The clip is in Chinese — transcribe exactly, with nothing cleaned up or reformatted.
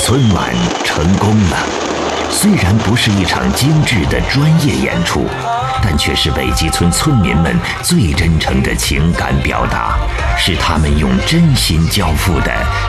春晚成功了，虽然不是一场精致的专业演出，但却是北极村村民们最真诚的情感表达，是他们用真心交付的